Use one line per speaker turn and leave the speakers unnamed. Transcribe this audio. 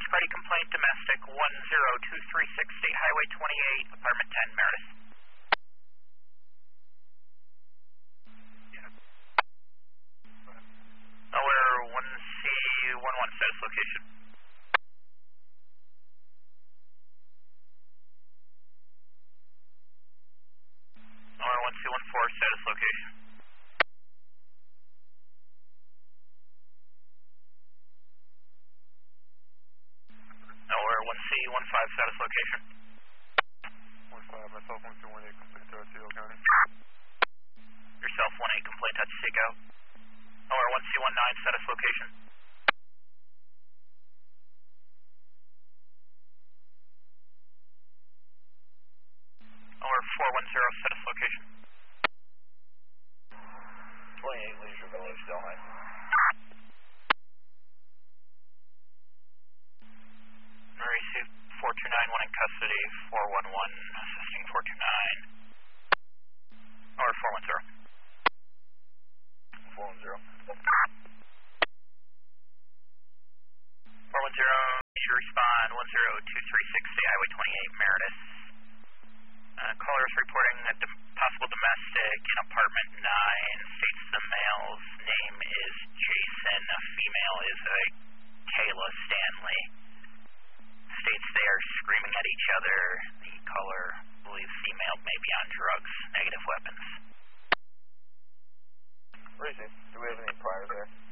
party complaint, domestic, 10236 State Highway 28, apartment 10, Meredith. Nowhere 1C11 status location. Nowhere 1C14 status location. Nowhere 1C15 status location.
15, myself 1218, complaint to Otsego County.
Yourself 18, complaint to Otsego. Nowhere 1C19 status location. Nowhere 410 status location.
28 Leisure Village, Delhi.
Murray C 429, one in custody, 411, assisting 429. Or 410.
410.
410, you respond 10236 State Highway 28, Meredith. Caller is reporting that the possible domestic in apartment 9 states the male's name is Jason, a female is a Kayla Stanley. States they are screaming at each other. The caller believes female may be on drugs, negative weapons.
Racy, do we have any prior there?